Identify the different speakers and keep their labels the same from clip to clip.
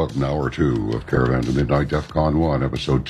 Speaker 1: an hour two of Caravan to Midnight, DEFCON 1, episode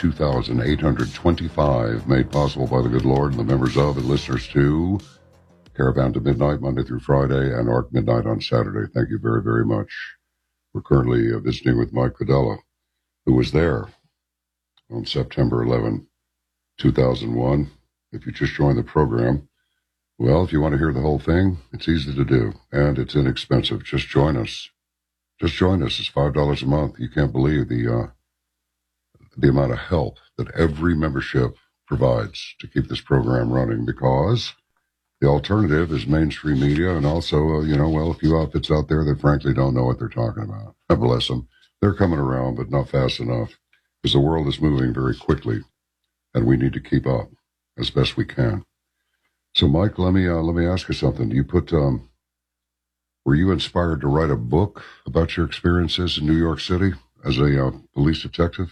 Speaker 1: 2825, made possible by the good Lord and the members of and listeners to Caravan to Midnight, Monday through Friday, and Arc Midnight on Saturday. Thank you very, very much. We're currently visiting with Mike Padella, who was there on September 11, 2001. If you just joined the program, well, if you want to hear the whole thing, it's easy to do, and it's inexpensive. Just join us. Just join us. It's $5 a month. You can't believe the amount of help that every membership provides to keep this program running, because the alternative is mainstream media and also, a few outfits out there that frankly don't know what they're talking about. God bless them. They're coming around, but not fast enough, because the world is moving very quickly, and we need to keep up as best we can. So, Mike, let me ask you something. Do you were you inspired to write a book about your experiences in New York City as a police detective?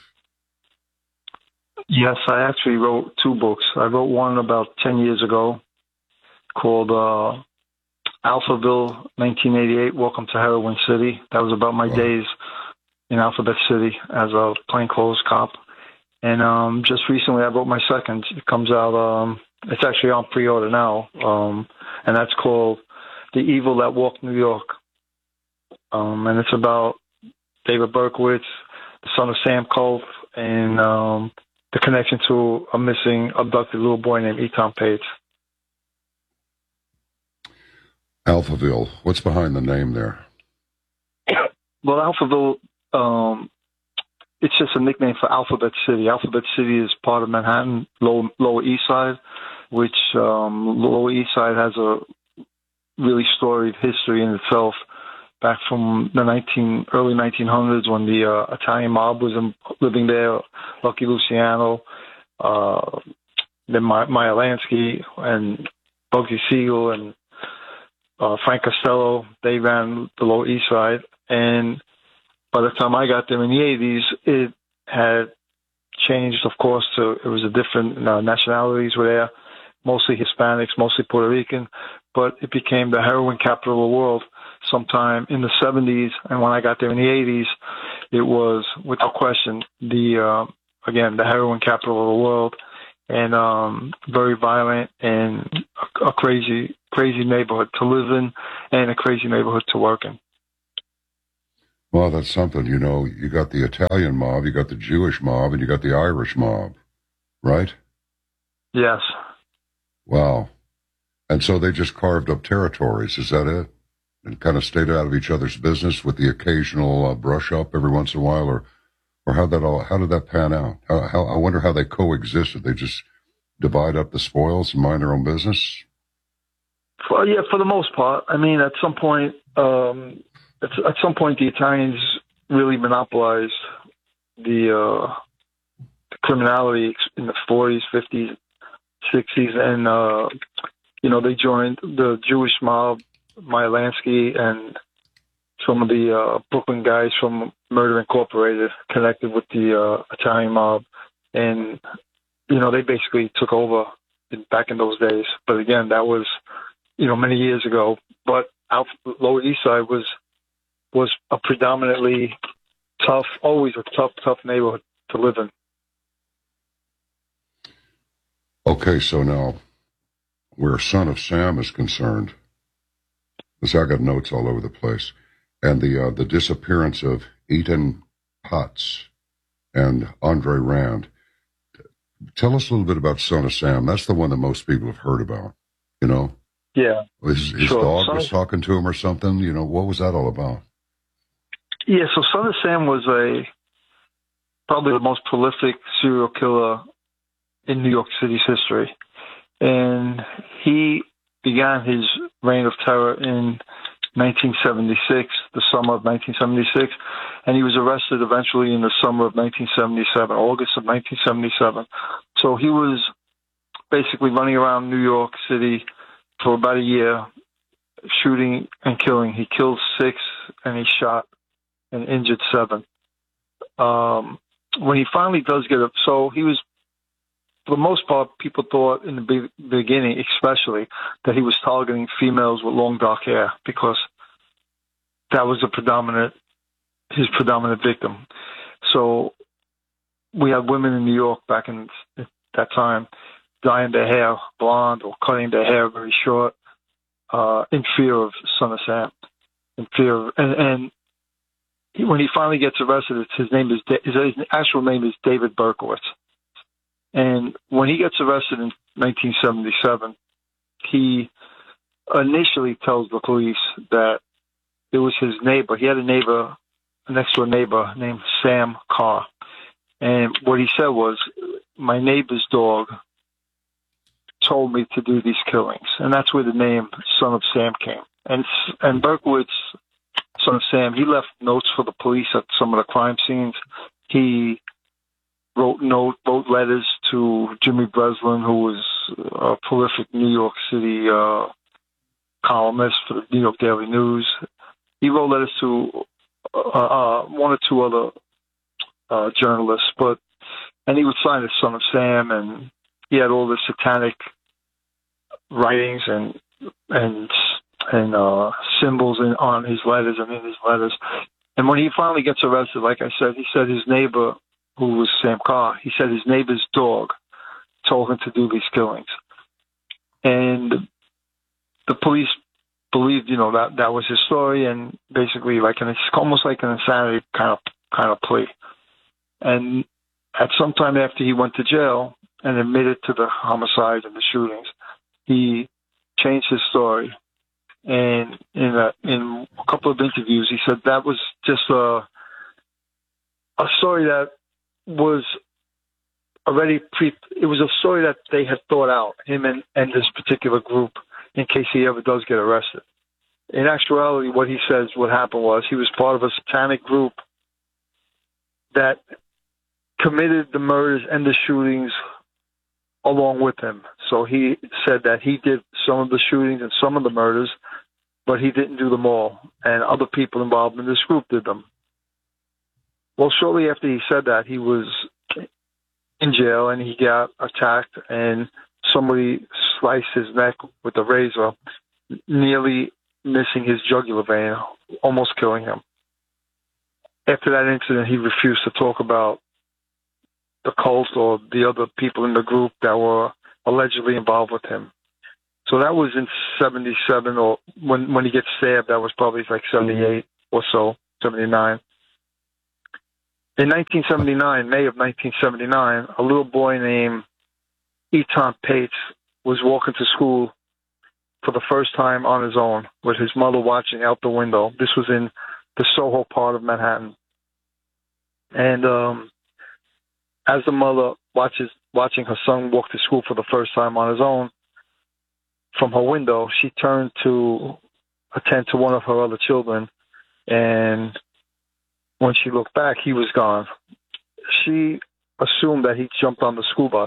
Speaker 2: Yes, I actually wrote two books. I wrote one about 10 years ago called Alphaville, 1988, Welcome to Heroin City. That was about my days in Alphabet City as a plainclothes cop. And just recently I wrote my second. It comes out, it's actually on pre-order now, and that's called The Evil That Walked New York. And it's about David Berkowitz, the son of Sam Cove, and the connection to a missing, abducted little boy named Eton Page.
Speaker 1: Alphaville. What's behind the name there?
Speaker 2: Well, Alphaville, it's just a nickname for Alphabet City. Alphabet City is part of Manhattan, Lower East Side, which Lower East Side has a really storied history in itself, back from the early 1900s when the Italian mob was living there. Lucky Luciano, then Meyer Lansky and Bugsy Siegel and Frank Costello. They ran the Lower East Side, and by the time I got there in the 80s, it had changed, of course, to it was a different nationalities were there, mostly Hispanics, mostly Puerto Rican, but it became the heroin capital of the world sometime in the 70s. And when I got there in the 80s, it was, without question, the heroin capital of the world, and very violent and a crazy neighborhood to live in and a crazy neighborhood to work in.
Speaker 1: Well, that's something. You got the Italian mob, you got the Jewish mob, and you got the Irish mob, right?
Speaker 2: Yes.
Speaker 1: Wow. And so they just carved up territories, is that it? And kind of stayed out of each other's business with the occasional brush up every once in a while, or how did that pan out? How I wonder how they coexisted. They just divide up the spoils and mind their own business?
Speaker 2: Well, yeah, for the most part. I mean, at some point, the Italians really monopolized the criminality in the 40s, 50s, 60s, and they joined the Jewish mob, Meyer Lansky, and some of the Brooklyn guys from Murder Incorporated connected with the Italian mob, and they basically took over back in those days. But again, that was many years ago. But Lower East Side was a predominantly tough, always a tough neighborhood to live in.
Speaker 1: Okay, so now, where Son of Sam is concerned, because I got notes all over the place, and the disappearance of Eton Potts and Andre Rand. Tell us a little bit about Son of Sam. That's the one that most people have heard about,
Speaker 2: Yeah.
Speaker 1: His dog was talking to him or something? What was that all about?
Speaker 2: Yeah, so Son of Sam was probably the most prolific serial killer in New York City's history. And he began his reign of terror in 1976, the summer of 1976, and he was arrested eventually in the summer of 1977, August of 1977. So he was basically running around New York City for about a year, shooting and killing. He killed 6 and he shot and injured 7. When he finally does get up, so he was, for the most part, people thought in the beginning, especially, that he was targeting females with long dark hair because that was a predominant his predominant victim. So we had women in New York back in that time dyeing their hair blonde or cutting their hair very short in fear of Son of Sam, in fear of, and when he finally gets arrested, his actual name is David Berkowitz. And when he gets arrested in 1977, he initially tells the police that it was his neighbor. He had a next door neighbor named Sam Carr. And what he said was, my neighbor's dog told me to do these killings. And that's where the name Son of Sam came. And Berkowitz, Son of Sam, he left notes for the police at some of the crime scenes. He wrote letters to Jimmy Breslin, who was a prolific New York City columnist for the New York Daily News. He wrote letters to one or two other journalists, and he would sign as Son of Sam, and he had all the satanic writings and symbols on his letters and in his letters. And when he finally gets arrested, like I said, he said his neighbor, who was Sam Carr, he said his neighbor's dog told him to do these killings. And the police believed, that was his story, and basically almost like an insanity kind of plea. And at some time after he went to jail and admitted to the homicides and the shootings, he changed his story. And in a couple of interviews, he said that was just a story that was already it was a story that they had thought out, him and this particular group, in case he ever does get arrested. In actuality, what he says what happened was he was part of a satanic group that committed the murders and the shootings along with him. So he said that he did some of the shootings and some of the murders, but he didn't do them all, and other people involved in this group did them. Well, shortly after he said that, he was in jail, and he got attacked, and somebody sliced his neck with a razor, nearly missing his jugular vein, almost killing him. After that incident, he refused to talk about the cult or the other people in the group that were allegedly involved with him. So that was in 77, or when he gets stabbed, that was probably like 78 or so, 79. In 1979, May of 1979, a little boy named Eton Pates was walking to school for the first time on his own, with his mother watching out the window. This was in the Soho part of Manhattan. And as the mother watching her son walk to school for the first time on his own, from her window, she turned to attend to one of her other children, and when she looked back, he was gone. She assumed that he jumped on the school bus.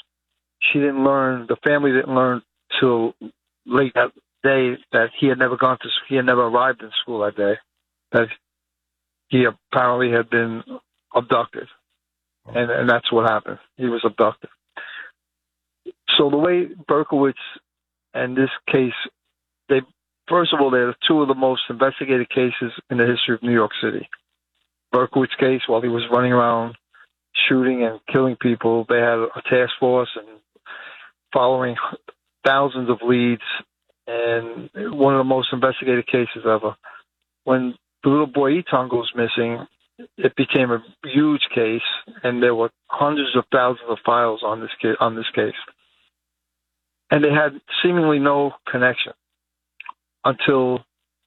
Speaker 2: The family didn't learn till late that day that he had never arrived in school that day, that he apparently had been abducted. And that's what happened. He was abducted. So the way Berkowitz and this case, first of all, they're two of the most investigated cases in the history of New York City. Berkowitz case, while he was running around shooting and killing people, they had a task force and following thousands of leads, and one of the most investigated cases ever. When the little boy Eton goes missing, it became a huge case, and there were hundreds of thousands of files on this case. And they had seemingly no connection until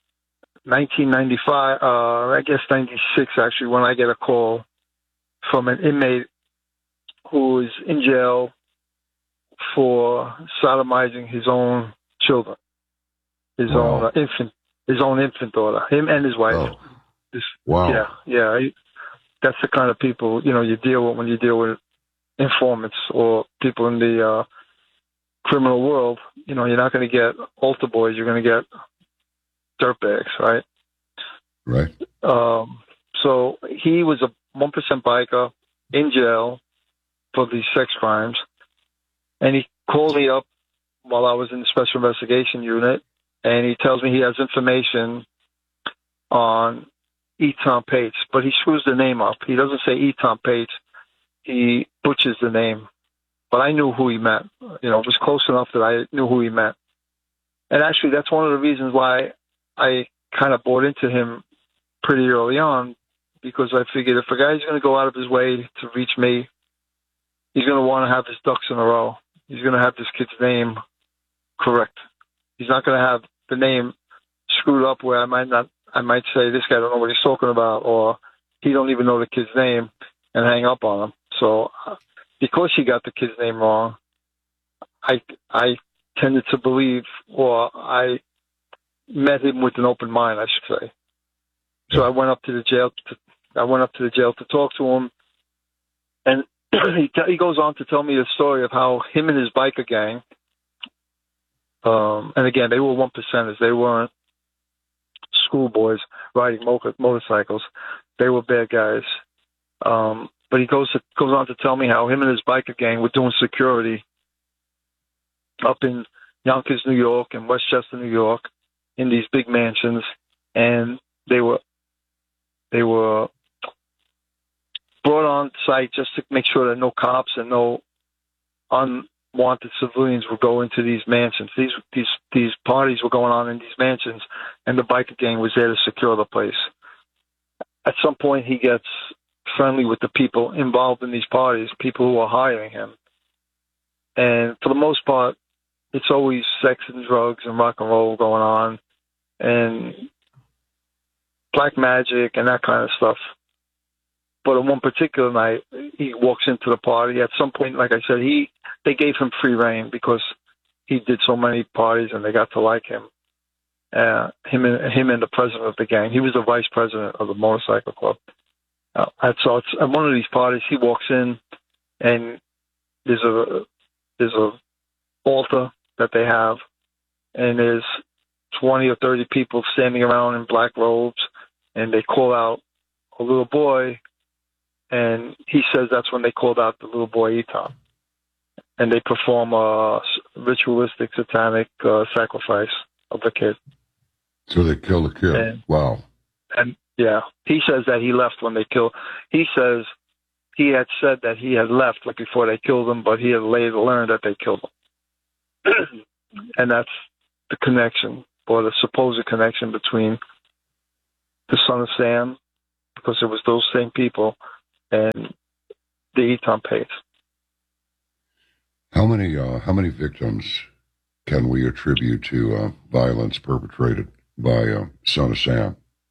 Speaker 2: 1995, I guess 96 actually, when I get a call from an inmate who is in jail for sodomizing his own children, his own infant daughter, him and his wife.
Speaker 1: Wow.
Speaker 2: Yeah. That's the kind of people, you deal with when you deal with informants or people in the criminal world. You're not going to get altar boys. You're going to get dirtbags, right?
Speaker 1: Right.
Speaker 2: So he was a 1% biker in jail for these sex crimes. And he called me up while I was in the Special Investigation Unit, and he tells me he has information on Eton Pates, but he screws the name up. He doesn't say Eton Pates. He butchers the name. But I knew who he meant. It was close enough that I knew who he meant. And actually, that's one of the reasons why I kind of bought into him pretty early on, because I figured if a guy's going to go out of his way to reach me, he's going to want to have his ducks in a row. He's going to have this kid's name correct. He's not going to have the name screwed up where I might say, this guy don't know what he's talking about, or he don't even know the kid's name, and hang up on him. So because he got the kid's name wrong, I tended to believe, or I met him with an open mind, I should say. So I went up to the jail. To talk to him, and he goes on to tell me the story of how him and his biker gang. And again, they were 1%ers. They weren't schoolboys riding motorcycles. They were bad guys. But he goes on to tell me how him and his biker gang were doing security up in Yonkers, New York, and Westchester, New York, in these big mansions, and they were brought on site just to make sure that no cops and no unwanted civilians would go into these mansions. These parties were going on in these mansions, and the biker gang was there to secure the place. At some point, he gets friendly with the people involved in these parties, people who are hiring him. And for the most part, it's always sex and drugs and rock and roll going on, and black magic and that kind of stuff. But on one particular night, he walks into the party. At some point, like I said, they gave him free reign because he did so many parties and they got to like him. Him and the president of the gang. He was the vice president of the motorcycle club. So it's at one of these parties, he walks in, and there's a altar that they have, and there's 20 or 30 people standing around in black robes, and they call out a little boy, and he says that's when they called out the little boy Eton. And they perform a ritualistic satanic sacrifice of the kid.
Speaker 1: So they kill the kid. Wow.
Speaker 2: And yeah, he says that he left when they killed. He says he had said that he had left like before they killed him, but he had later learned that they killed him. And that's the connection, or the supposed connection, between the Son of Sam, because it was those same people, and the Eton Pates.
Speaker 1: How many victims can we attribute to violence perpetrated by Son of Sam?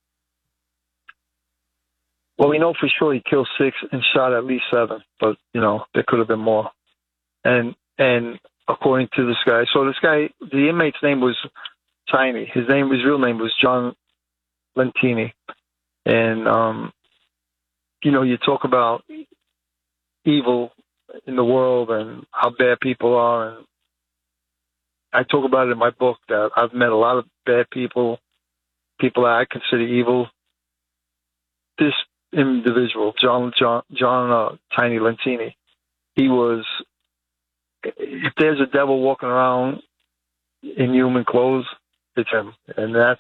Speaker 2: Well, we know for sure he killed 6 and shot at least 7, but there could have been more. And according to this guy, the inmate's name was Tiny. His real name was John Lentini. And you talk about evil in the world and how bad people are, and I talk about it in my book that I've met a lot of bad people that I consider evil. This individual, John Tiny Lentini, he was. If there's a devil walking around in human clothes, it's him, and that's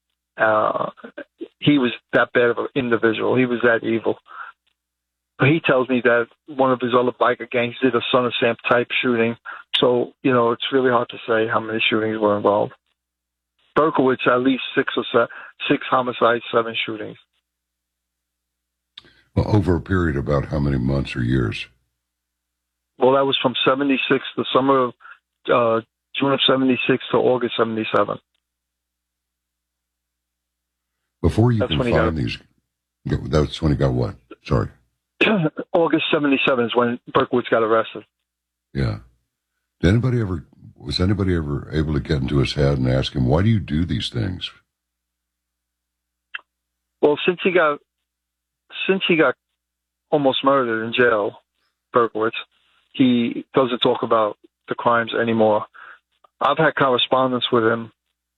Speaker 2: he was that bad of an individual. He was that evil. But he tells me that one of his other biker gangs did a Son of Sam type shooting. So, it's really hard to say how many shootings were involved. Berkowitz, at least 6 homicides, 7 shootings.
Speaker 1: Well, over a period about how many months or years?
Speaker 2: Well, that was from 76, the summer of June of 76 to August 77.
Speaker 1: Before you can find these, that's when he got what? Sorry.
Speaker 2: August 77 is when Berkowitz got arrested.
Speaker 1: Yeah. Was anybody ever able to get into his head and ask him, why do you do these things?
Speaker 2: Well, since he got almost murdered in jail, Berkowitz, he doesn't talk about the crimes anymore. I've had correspondence with him,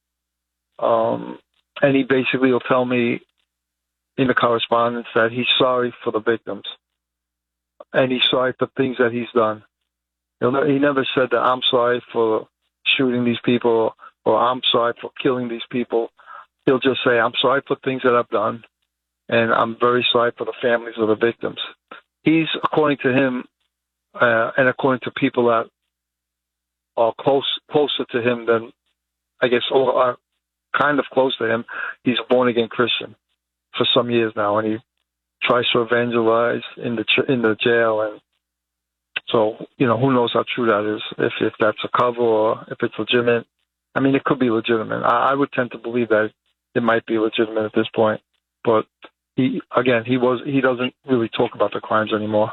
Speaker 2: and he basically will tell me in the correspondence that he's sorry for the victims, and he's sorry for things that he's done. He never said that I'm sorry for shooting these people or I'm sorry for killing these people. He'll just say, I'm sorry for things that I've done, and I'm very sorry for the families of the victims. He's, according to him, and according to people that are closer to him than, I guess, or are kind of close to him, he's a born-again Christian for some years now, and he tries to evangelize in the jail. And so, who knows how true that is, if that's a cover or if it's legitimate. I mean, it could be legitimate. I would tend to believe that it might be legitimate at this point. But he doesn't really talk about the crimes anymore.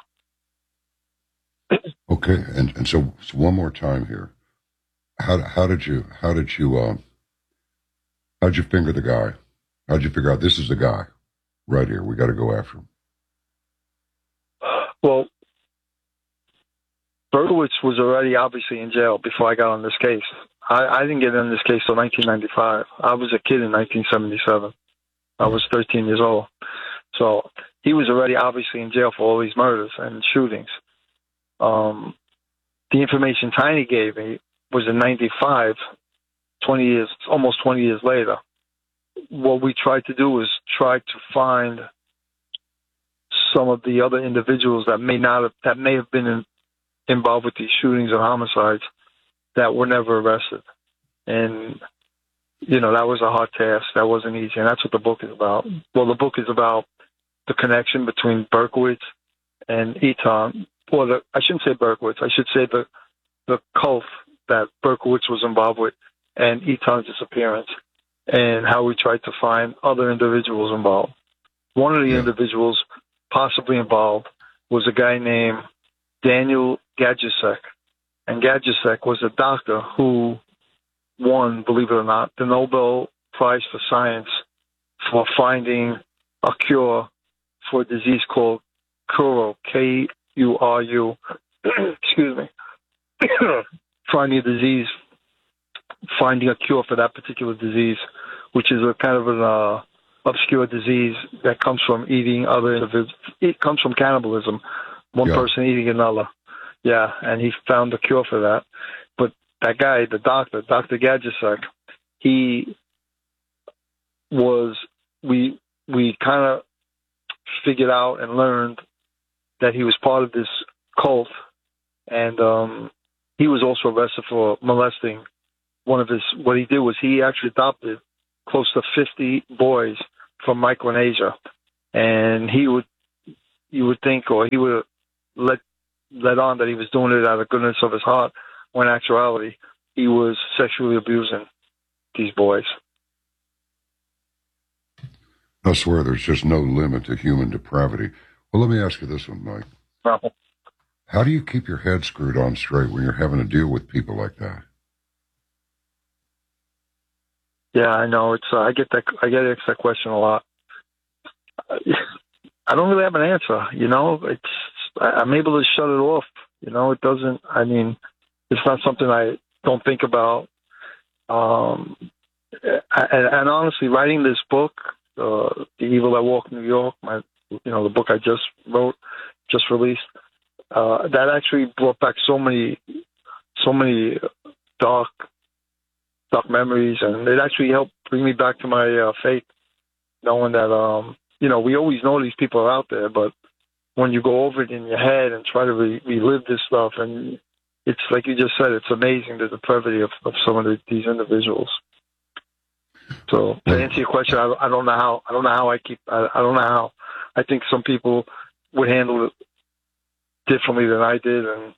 Speaker 1: Okay, and so one more time here. How did you finger the guy? How'd you figure out this is the guy right here? We got to go after him.
Speaker 2: Well, Berkowitz was already obviously in jail before I got on this case. I didn't get in this case till 1995. I was a kid in 1977. I was 13 years old. So he was already obviously in jail for all these murders and shootings. The information Tiny gave me was in 95, almost 20 years later. What we tried to do was try to find some of the other individuals that may have been involved with these shootings and homicides that were never arrested. And, that was a hard task. That wasn't easy. And that's what the book is about. Well, the book is about the connection between Berkowitz and Eitan. I shouldn't say Berkowitz. I should say the cult that Berkowitz was involved with and Eitan's disappearance, and how we tried to find other individuals involved. One of the individuals possibly involved was a guy named Daniel Gajusek. And Gajusek was a doctor who won, believe it or not, the Nobel Prize for Science for finding a cure for a disease called Kuru, K-U-R-U. Excuse me. Finding a cure for that particular disease, which is a kind of an obscure disease that comes from eating other individuals. It comes from cannibalism, one person eating another. Yeah, and he found a cure for that. But that guy, the doctor, Dr. Gajusek, we kind of figured out and learned that he was part of this cult, and he was also arrested for molesting what he did was he actually adopted close to 50 boys from Micronesia. And you would think, or he would let on that he was doing it out of goodness of his heart, when in actuality, he was sexually abusing these boys.
Speaker 1: I swear there's just no limit to human depravity. Well, let me ask you this one, Mike.
Speaker 2: No.
Speaker 1: How do you keep your head screwed on straight when you're having to deal with people like that?
Speaker 2: Yeah, I know. I get asked that question a lot. I don't really have an answer. I'm able to shut it off. It doesn't. I mean, it's not something I don't think about. And honestly, writing this book, The Evil That Walked New York, the book I just wrote, just released, that actually brought back so many dark memories, and it actually helped bring me back to my faith, knowing that we always know these people are out there, but when you go over it in your head and try to relive this stuff, and it's like you just said, it's amazing the depravity of some of these individuals. So to answer your question, I don't know how I think some people would handle it differently than I did, and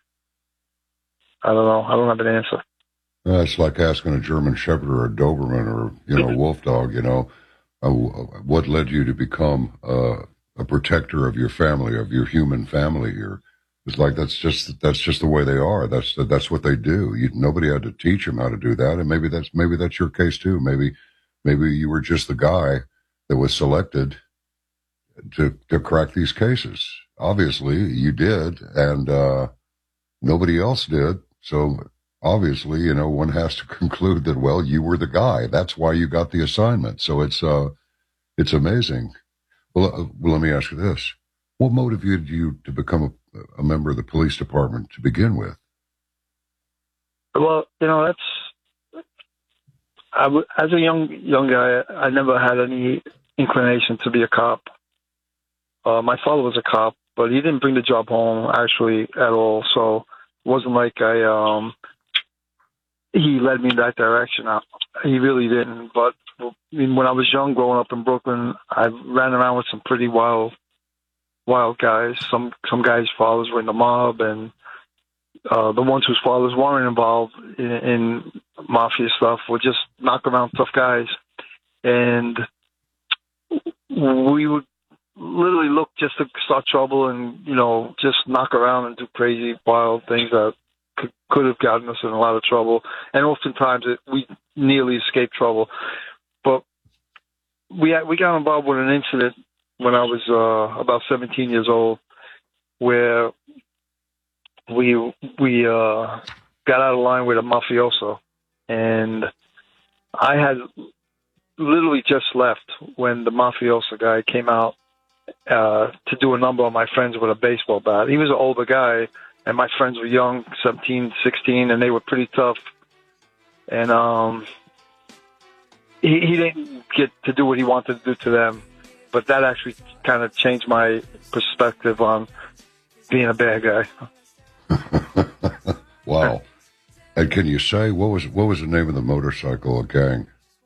Speaker 2: I don't know. I don't have an answer.
Speaker 1: It's like asking a German Shepherd or a Doberman or, Wolf Dog, what led you to become a protector of your family, of your human family here? It's like that's just the way they are. That's what they do. Nobody had to teach them how to do that, and maybe that's your case too. Maybe you were just the guy that was selected to crack these cases. Obviously, you did, and nobody else did. So obviously, one has to conclude that, well, you were the guy. That's why you got the assignment. So it's amazing. Well, let me ask you this. What motivated you to become a member of the police department to begin with?
Speaker 2: Well, as a young guy, I never had any inclination to be a cop. My father was a cop, but he didn't bring the job home actually at all. So it wasn't like he led me in that direction. He really didn't. But when I was young, growing up in Brooklyn, I ran around with some pretty wild guys. Some guys' fathers were in the mob, and the ones whose fathers weren't involved in mafia stuff were just knock around tough guys. And we would literally look just to start trouble and, just knock around and do crazy, wild things that could have gotten us in a lot of trouble. And oftentimes we nearly escaped trouble. But we got involved with an incident when I was about 17 years old, where we got out of line with a mafioso, and I had literally just left when the mafioso guy came out to do a number on my friends with a baseball bat. He was an older guy, and my friends were young, 17, 16, and they were pretty tough. And he didn't get to do what he wanted to do to them, but that actually kind of changed my perspective on being a bad guy.
Speaker 1: Wow. And can you say what was the name of the motorcycle gang?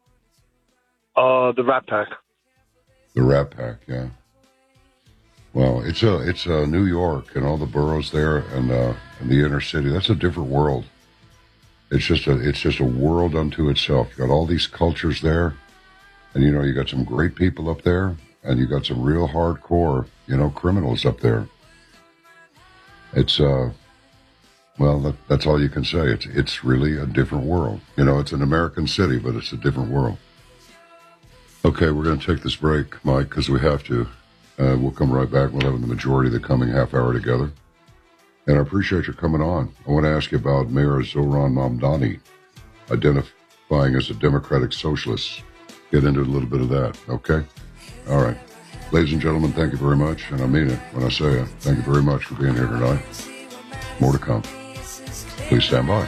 Speaker 2: The Rat Pack.
Speaker 1: The Rat Pack, yeah. Well, it's New York and all the boroughs there and the inner city. That's a different world. It's just a world unto itself. You got all these cultures there, and you got some great people up there, and you got some real hardcore, criminals up there. It's well, that's all you can say. It's really a different world. It's an American city, but it's a different world. Okay, we're going to take this break, Mike, because we have to. We'll come right back. We'll have the majority of the coming half hour together. And I appreciate you coming on. I want to ask you about Mayor Zohran Mamdani identifying as a democratic socialist. Get into a little bit of that, okay? All right. Ladies and gentlemen, thank you very much. And I mean it when I say it. Thank you very much for being here tonight. More to come. Please stand by.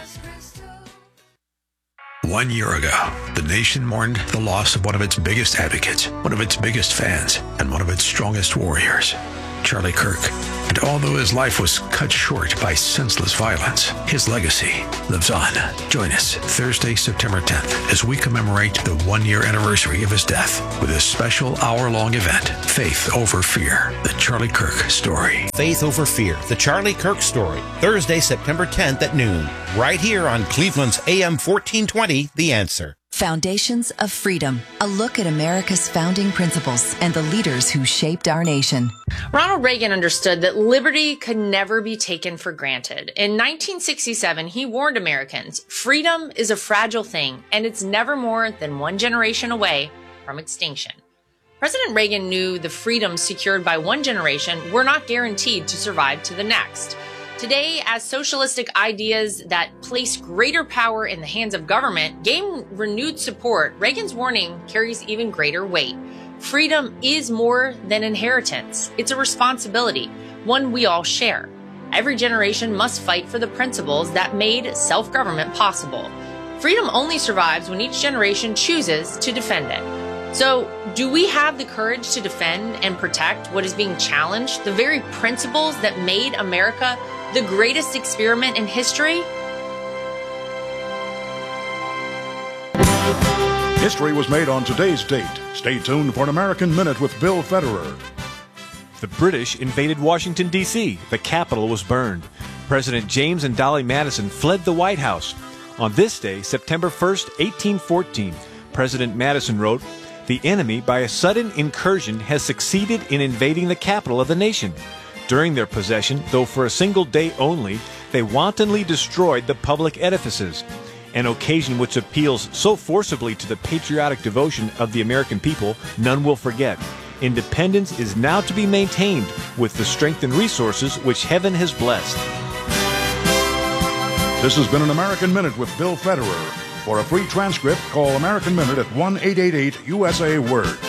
Speaker 3: 1 year ago, the nation mourned the loss of one of its biggest advocates, one of its biggest fans, and one of its strongest warriors, Charlie Kirk. And although his life was cut short by senseless violence, his legacy lives on. Join us Thursday, September 10th, as we commemorate the 1 year anniversary of his death with a special hour-long event, Faith Over Fear, the Charlie Kirk Story.
Speaker 4: Faith Over Fear, the Charlie Kirk Story, Thursday, September 10th at noon, right here on Cleveland's AM 1420, The Answer.
Speaker 5: Foundations of Freedom, a look at America's founding principles and the leaders who shaped our nation.
Speaker 6: Ronald Reagan understood that liberty could never be taken for granted. In 1967, he warned Americans, freedom is a fragile thing, and it's never more than one generation away from extinction. President Reagan knew the freedoms secured by one generation were not guaranteed to survive to the next. Today, as socialistic ideas that place greater power in the hands of government gain renewed support, Reagan's warning carries even greater weight. Freedom is more than inheritance. It's a responsibility, one we all share. Every generation must fight for the principles that made self-government possible. Freedom only survives when each generation chooses to defend it. So, do we have the courage to defend and protect what is being challenged, the very principles that made America the greatest experiment in history?
Speaker 7: History was made on today's date. Stay tuned for an American Minute with Bill Federer.
Speaker 8: The British invaded Washington, D.C. The Capitol was burned. President James and Dolly Madison fled the White House. On this day, September 1st, 1814, President Madison wrote, "The enemy, by a sudden incursion, has succeeded in invading the capital of the nation. During their possession, though for a single day only, they wantonly destroyed the public edifices, an occasion which appeals so forcibly to the patriotic devotion of the American people, none will forget. Independence is now to be maintained with the strength and resources which heaven has blessed."
Speaker 7: This has been an American Minute with Bill Federer. For a free transcript, call American Minute at 1-888-USA-WORD.